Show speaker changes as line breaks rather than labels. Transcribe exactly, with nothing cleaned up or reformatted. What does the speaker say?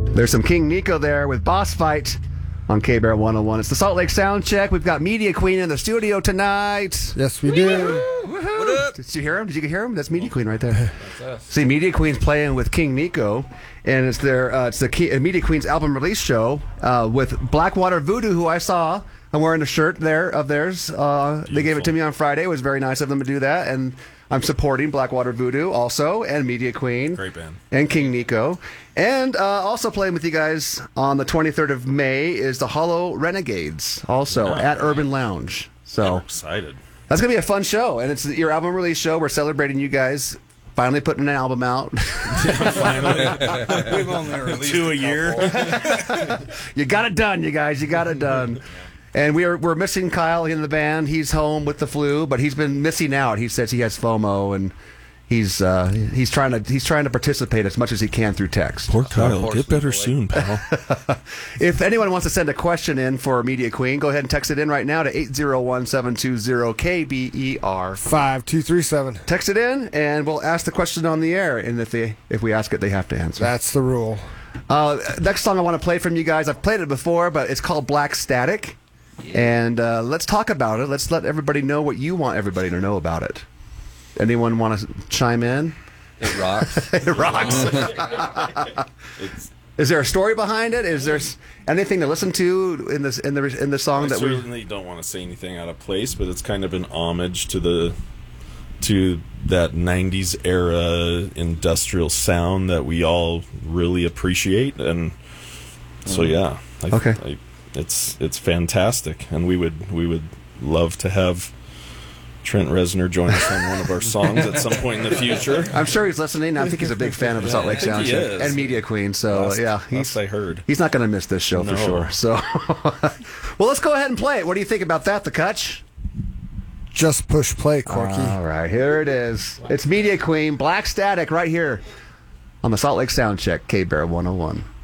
There's some King Nico there with Boss Fight on K-Bear one oh one. It's the Salt Lake Sound Check. We've got Media Queen in the studio tonight.
Yes, we do.
What up? Did you hear him? Did you hear him? That's Media Queen right there. See, Media Queen's playing with King Nico, and it's their uh, it's the Key, uh, Media Queen's album release show uh, with Blackwater Voodoo, who I saw. I'm wearing a shirt there of theirs. Uh, they gave it to me on Friday. It was very nice of them to do that, and I'm supporting Blackwater Voodoo also, and Media Queen.
Great band.
And King Nico. And uh, also playing with you guys on the twenty-third of May is the Hollow Renegades, also
Oh,
at Urban Lounge. So
I'm excited.
That's going to be a fun show, and it's your album release show. We're celebrating you guys finally putting an album out.
Finally.
We've only released
Two a year.
You got it done, you guys. You got it done. And we are, we're missing Kyle in the band. He's home with the flu, but he's been missing out. He says he has FOMO, and he's uh, he's trying to he's trying to participate as much as he can through text.
Poor Kyle. Get better soon, pal.
If anyone wants to send a question in for Media Queen, go ahead and text it in right now to eight zero one, seven two zero, K B E R.
five two three seven.
Text it in, and we'll ask the question on the air. And if they if we ask it, they have to answer.
That's the rule.
Uh, next song I want to play from you guys, I've played it before, but it's called Black Static. And uh, let's talk about it. Let's let everybody know what you want everybody to know about it. Anyone want to chime in?
It rocks.
It rocks.
It's,
Is there a story behind it? Is there s- anything to listen to in this in the in the song
I
that we?
certainly don't want to say anything out of place, but it's kind of an homage to the to that nineties era industrial sound that we all really appreciate, and so yeah, I,
Okay.
I, it's it's fantastic, and we would we would love to have Trent Reznor join us on one of our songs at some point in the future.
I'm sure he's listening. I think he's a big fan of the Salt Lake
I think
Sound
he
Check
is.
and Media Queen. So
Last-
yeah,
last
he's
I heard.
he's not going to miss this show for
No.
sure. So, well, let's go ahead and play it. What do you think about that, the Kutch?
Just push play, Corky.
All right, here it is. It's Media Queen, Black Static, right here on the Salt Lake Sound Check, K-Bear one oh one.